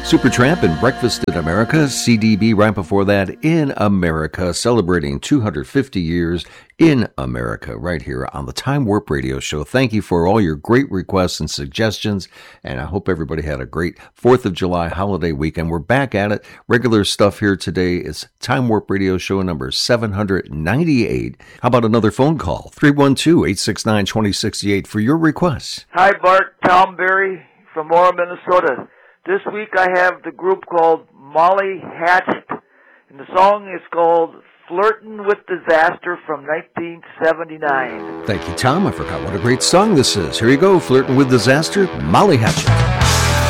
Supertramp and Breakfast in America, CDB right before that, In America, celebrating 250 years in America right here on the Time Warp Radio Show. Thank you for all your great requests and suggestions, and I hope everybody had a great 4th of July holiday weekend. We're back at it. Regular stuff here today is Time Warp Radio Show number 798. How about another phone call? 312-869-2068 for your requests. Hi, Bart. Tom Berry from Aurora, Minnesota. This week I have the group called Molly Hatchet, and the song is called Flirtin' with Disaster from 1979. Thank you, Tom. I forgot what a great song this is. Here you go, Flirtin' with Disaster, Molly Hatchet.